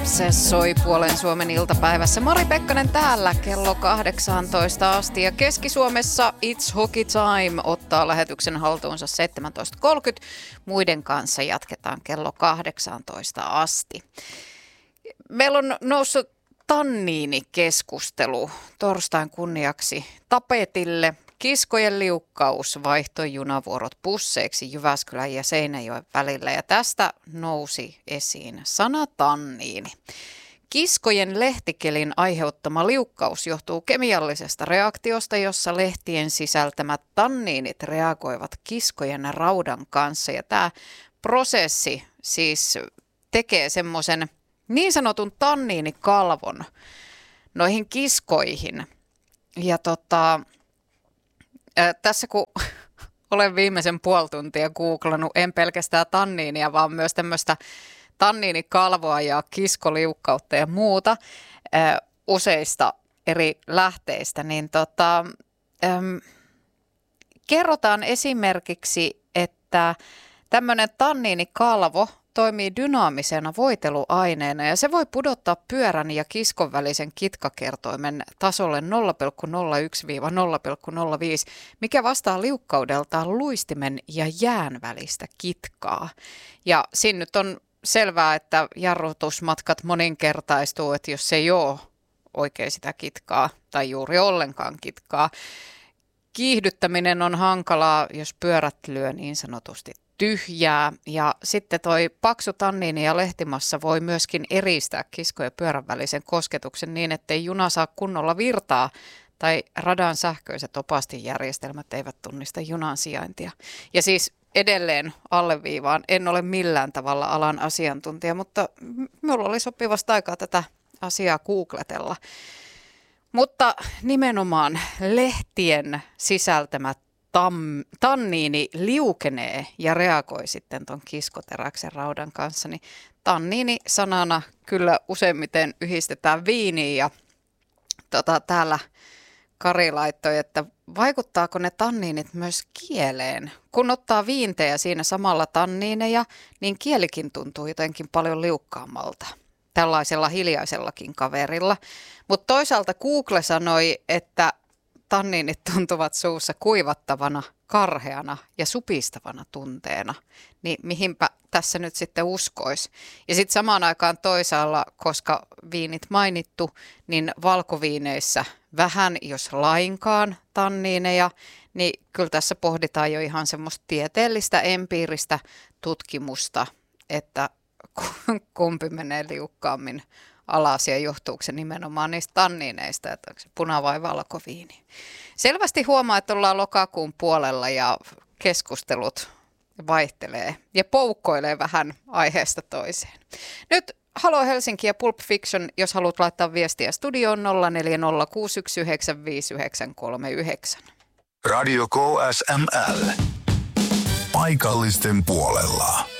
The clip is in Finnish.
Se soi puolen Suomen iltapäivässä. Mari Pekkanen täällä kello 18 asti ja Keski-Suomessa It's Hockey Time ottaa lähetyksen haltuunsa 17.30. Muiden kanssa jatketaan kello 18 asti. Meillä on noussut tanniinikeskustelu torstain kunniaksi tapetille. Kiskojen liukkaus vaihtoi junavuorot busseiksi Jyväskylän ja Seinäjoen välillä ja tästä nousi esiin sana tanniini. Kiskojen lehtikelin aiheuttama liukkaus johtuu kemiallisesta reaktiosta, jossa lehtien sisältämät tanniinit reagoivat kiskojen raudan kanssa. Ja tämä prosessi siis tekee semmoisen niin sanotun tanniinikalvon noihin kiskoihin. Ja tässä kun olen viimeisen puoli tuntia googlannut, en pelkästään tanniinia, vaan myös tämmöistä tanniinikalvoa ja kiskoliukkautta ja muuta useista eri lähteistä, niin kerrotaan esimerkiksi, että tämmöinen tanniinikalvo toimii dynaamisena voiteluaineena ja se voi pudottaa pyörän ja kiskon välisen kitkakertoimen tasolle 0,01-0,05, mikä vastaa liukkaudeltaan luistimen ja jään välistä kitkaa. Ja siinä nyt on selvää, että jarrutusmatkat moninkertaistuu, että jos ei ole oikein sitä kitkaa tai juuri ollenkaan kitkaa. Kiihdyttäminen on hankalaa, jos pyörät lyö niin sanotusti tyhjää ja sitten toi paksu tanniini ja lehtimassa voi myöskin eristää kiskon ja pyörän välisen kosketuksen niin, ettei juna saa kunnolla virtaa tai radan sähköiset opastinjärjestelmät eivät tunnista junan sijaintia. Ja siis edelleen alleviivaan, en ole millään tavalla alan asiantuntija, mutta minulla oli sopivasta aikaa tätä asiaa googletella. Mutta nimenomaan lehtien sisältämät tanniini liukenee ja reagoi sitten tuon kiskoteräksen raudan kanssa, niin tanniini sanana kyllä useimmiten yhdistetään viiniin ja täällä Kari laittoi, että vaikuttaako ne tanniinit myös kieleen? Kun ottaa viintejä siinä samalla tanniineja, niin kielikin tuntuu jotenkin paljon liukkaammalta. Tällaisella hiljaisellakin kaverilla. Mutta toisaalta Google sanoi, että tanniinit tuntuvat suussa kuivattavana, karheana ja supistavana tunteena. Niin mihinpä tässä nyt sitten uskoisi? Ja sitten samaan aikaan toisaalla, koska viinit mainittu, niin valkoviineissä vähän, jos lainkaan tanniineja, niin kyllä tässä pohditaan jo ihan semmoista tieteellistä, empiiristä tutkimusta, että kumpi menee liukkaammin alas ja johtuuko se nimenomaan niistä tanniineista, että onko se puna- vai valkoviini. Selvästi huomaa, että ollaan lokakuun puolella ja keskustelut vaihtelee ja poukkoilee vähän aiheesta toiseen. Nyt Halo Helsinki ja Pulp Fiction, jos haluat laittaa viestiä studioon 0406195939. Radio KSML. Paikallisten puolella.